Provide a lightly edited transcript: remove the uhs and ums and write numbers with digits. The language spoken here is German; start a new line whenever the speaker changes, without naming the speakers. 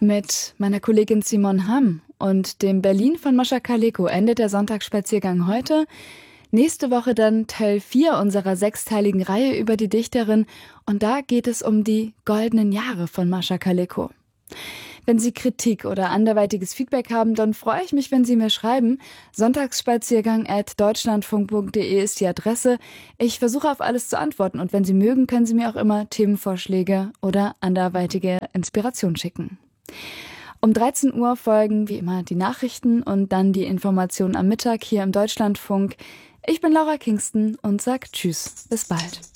Mit meiner Kollegin Simon Hamm und dem Berlin von Mascha Kaleko endet der Sonntagsspaziergang heute. Nächste Woche dann Teil 4 unserer 6-teiligen Reihe über die Dichterin. Und da geht es um die goldenen Jahre von Mascha Kaleko. Wenn Sie Kritik oder anderweitiges Feedback haben, dann freue ich mich, wenn Sie mir schreiben. Sonntagsspaziergang@deutschlandfunk.de ist die Adresse. Ich versuche auf alles zu antworten und wenn Sie mögen, können Sie mir auch immer Themenvorschläge oder anderweitige Inspiration schicken. Um 13 Uhr folgen wie immer die Nachrichten und dann die Informationen am Mittag hier im Deutschlandfunk. Ich bin Laura Kingston und sag Tschüss, bis bald.